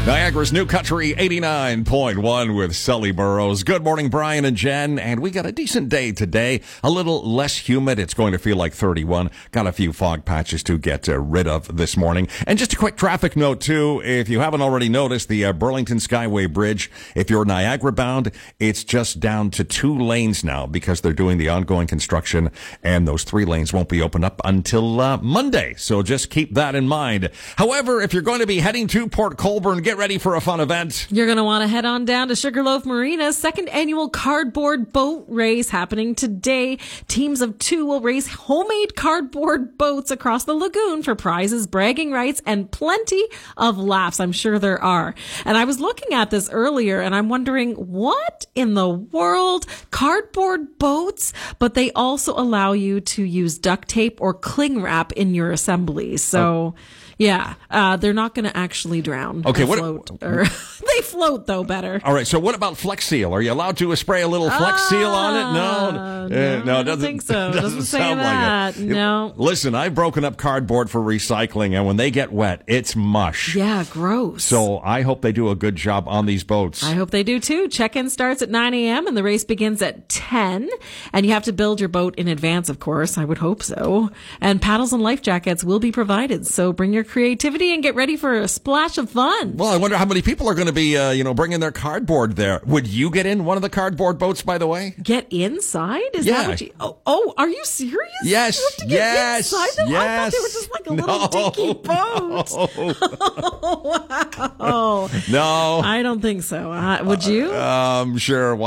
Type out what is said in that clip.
Niagara's New Country 89.1 with Sully Burrows. Good morning, Brian and Jen. And we got a decent day today. A little less humid. It's going to feel like 31. Got a few fog patches to get rid of this morning. And just a quick traffic note, too. If you haven't already noticed, the Burlington Skyway Bridge, if you're Niagara bound, it's just down to 2 lanes now because they're doing the ongoing construction. And those 3 lanes won't be opened up until Monday. So just keep that in mind. However, if you're going to be heading to Port Colborne, get ready for a fun event. You're going to want to head on down to Sugarloaf Marina's second annual cardboard boat race happening today. Teams of 2 will race homemade cardboard boats across the lagoon for prizes, bragging rights, and plenty of laughs. I'm sure there are. And I was looking at this earlier and I'm wondering, what in the world? Cardboard boats, but they also allow you to use duct tape or cling wrap in your assemblies. So... yeah, they're not going to actually drown. Okay, they float though better. All right, so what about Flex Seal? Are you allowed to spray a little Flex Seal on it? No, I don't think so. Doesn't say that. Like it. No. Listen, I've broken up cardboard for recycling, and when they get wet, it's mush. Yeah, gross. So I hope they do a good job on these boats. I hope they do too. Check-in starts at 9 a.m. and the race begins at 10. And you have to build your boat in advance, of course. I would hope so. And paddles and life jackets will be provided. So bring your creativity and get ready for a splash of fun. Well, I wonder how many people are going to be, bringing their cardboard there. Would you get in one of the cardboard boats, by the way? Get inside? Is that what you... Oh, are you serious? Yes. You have to get inside them? Yes. I thought they were just like a little dinky boat. No. Oh, wow. No. I don't think so. Would you? Sure.